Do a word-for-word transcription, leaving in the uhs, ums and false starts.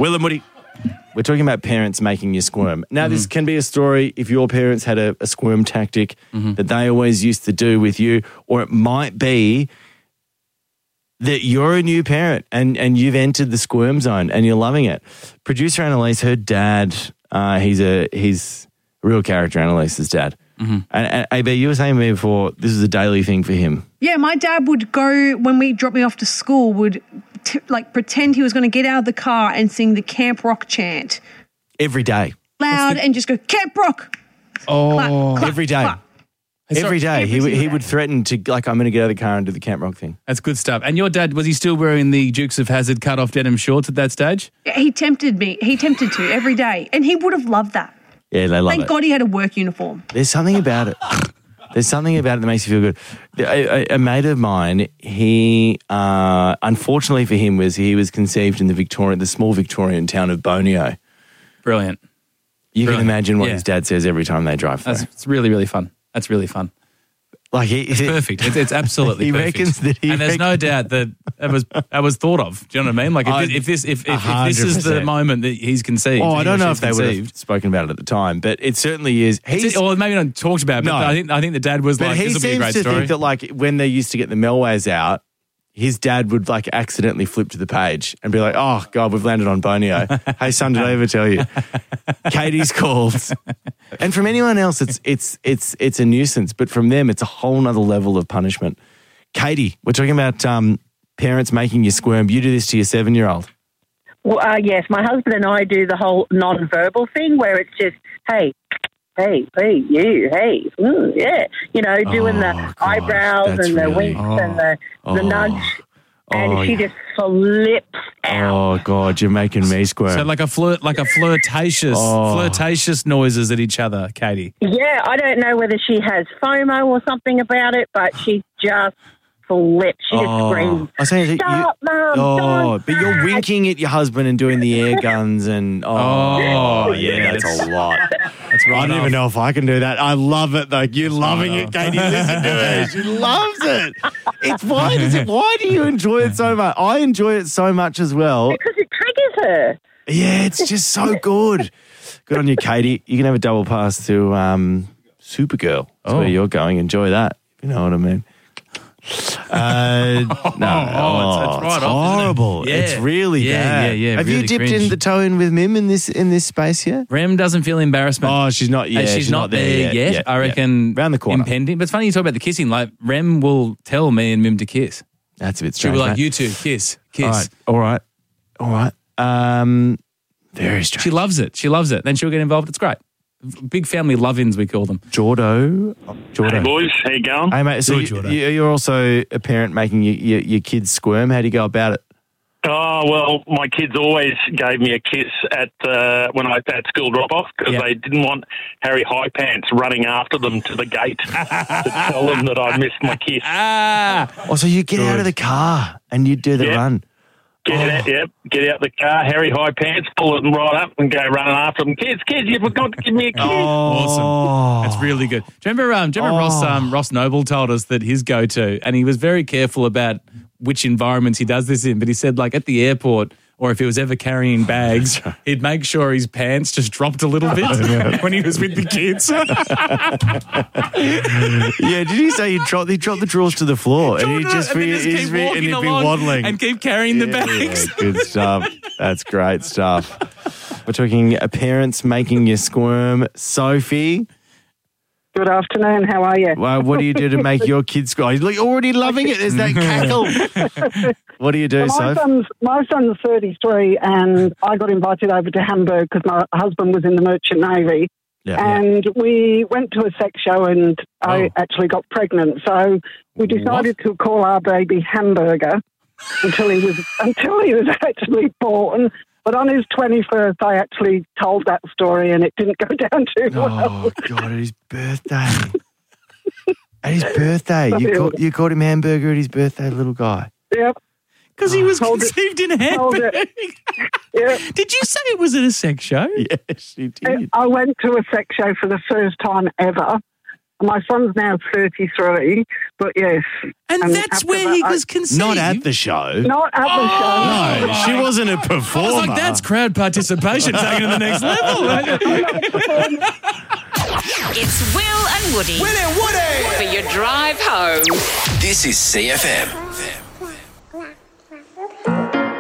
Will and Woody. We're talking about parents making you squirm. Now, mm-hmm. this can be a story if your parents had a, a squirm tactic mm-hmm. that they always used to do with you, or it might be that you're a new parent and, and you've entered the squirm zone and you're loving it. Producer Annalise, her dad, uh, he's a he's a real character, Annalise's dad. Mm-hmm. And, and A B, you were saying to me before, this is a daily thing for him. Yeah, my dad would go, when we dropped me off to school, would t- like pretend he was going to get out of the car and sing the Camp Rock chant. Every day. Loud the... and just go, Camp Rock. Oh, clap, clap, every day. Clap. Every day. Every he he day. would threaten to, like, I'm going to get out of the car and do the Camp Rock thing. That's good stuff. And your dad, was he still wearing the Dukes of Hazzard cut-off denim shorts at that stage? Yeah, he tempted me. He tempted to every day. And he would have loved that. Yeah, they love Thank it. God he had a work uniform. There's something about it. There's something about it that makes you feel good. A, a, a mate of mine, he, uh, unfortunately for him, was he was conceived in the Victorian, the small Victorian town of Bonio. Brilliant. You Brilliant. can imagine what Yeah. his dad says every time they drive through. That's, it's really, really fun. That's really fun. Like he, It's perfect. It's, it's absolutely he perfect. reckons that he and there's no doubt that it was that was thought of. Do you know what I mean? Like if, I- this, if this if, if, if one this hundred is the percent. moment that he's conceived. Oh, I he don't or know she's if they would have conceived, spoken about it at the time, but it certainly is. He's, It's- or maybe not talked about. But No. I think I think the dad was but like, he "This will be a seems great to story." think that, like, when they used to get the Melways out, his dad would, like, accidentally flip to the page and be like, oh, God, we've landed on Bonio. Hey, son, did I ever tell you? Katie's called. And from anyone else, it's it's it's it's a nuisance, but from them, it's a whole nother level of punishment. Katie, we're talking about um, parents making you squirm. You do this to your seven-year-old. Well, uh, yes, my husband and I do the whole non-verbal thing where it's just, hey, hey, hey, you, hey, mm, yeah. You know, doing Oh, the gosh, eyebrows that's and the really- winks and the, the Oh. nudge. And Oh, she yeah. just flips out. Oh, God, you're making me squirm. So like a flirt, like a flirtatious, Oh. flirtatious noises at each other, Katie. Yeah, I don't know whether she has FOMO or something about it, but she just flips. She just Oh. screams, I was saying that you- stop, Mum, Oh, don't but you're start." winking at your husband and doing the air guns and, oh, Oh, yeah, that's a lot. That's right. I don't even know if I can do that. I love it, though. You're loving it, Katie. Listen to her. She loves it. It's why does it? Why do you enjoy it so much? I enjoy it so much as well. Because it triggers her. Yeah, it's just so good. Good on you, Katie. You can have a double pass to um, Supergirl. That's Oh. where you're going. Enjoy that. You know what I mean. Uh, no, Oh, it's- it's right it's off, isn't it? horrible. Yeah. It's really Yeah, bad. yeah, yeah, Have you really dipped cringe. in the toe in with Mim in this in this space yet? Rem doesn't feel embarrassment. Oh, she's not. Yeah, Uh, she's, not, there yet. Yeah, I yeah. reckon Round the corner. impending. But it's funny you talk about the kissing. Like Rem will tell me and Mim to kiss. That's a bit She'll strange. be like, mate. "You two, kiss, kiss." All right, all right, all right. Um, very strange. She loves it. She loves it. Then she'll get involved. It's great. Big family love-ins, we call them. Jordo. Jordo. Hey, boys. How you going? Hey, mate. So Good, you, Jordo. you- you're also a parent making your, your, your kids squirm. How do you go about it? Oh, well, my kids always gave me a kiss at uh, when I at school drop-off because Yep. they didn't want Harry High Pants running after them to the gate to tell them that I missed my kiss. Ah, Oh, so you get out of the car and you do the Yeah. run. Get Oh. out, yep, get out the car, Harry High Pants, pull it right up and go running after them. Kids, kids, you forgot to give me a kiss. awesome. That's really good. Do you remember, um, do you remember Oh. Ross, um, Ross Noble told us that his go-to, and he was very careful about which environments he does this in, but he said, like, at the airport or if he was ever carrying bags, he'd make sure his pants just dropped a little bit when he was with the kids. Yeah, did you say he dropped, he dropped the drawers to the floor and he'd just and be, then just he's keep be- and walking he'd be along waddling. and keep carrying the Yeah, bags. yeah, good stuff. That's great stuff. We're talking uh, parents making you squirm. Sophie, Good afternoon. How are you? well, what do you do to make your kids squirm? You're already loving it. There's that cackle. What do you do, my Soph? son's my son's thirty-three, and I got invited over to Hamburg because my husband was in the Merchant Navy, Yeah, yeah. and we went to a sex show, and I Oh. actually got pregnant. So we decided to call our baby Hamburger until he was until he was actually born. But on his twenty-first, I actually told that story, and it didn't go down too well. Oh, God, at his birthday. At his birthday. You called, you called him Hamburger at his birthday, little guy. Yep. Because he was Hold it. conceived in Hold Hamburg. it. Yep. Did you say it was at a sex show? Yes, he did. I went to a sex show for the first time ever. My son's now thirty-three, but yes. And, And that's after where that, he I- was conceived. Not at the show. Not at the show. No, she wasn't a performer. I was like, that's crowd participation taken to the next level. It's Will and Woody. Will and Woody. For your drive home. This is C F M.